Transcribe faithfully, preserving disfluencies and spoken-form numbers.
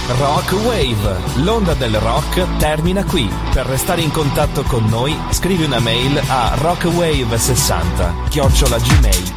Rock Wave, l'onda del rock termina qui. Per restare in contatto con noi, scrivi una mail a rockwave sessanta chiocciola gmail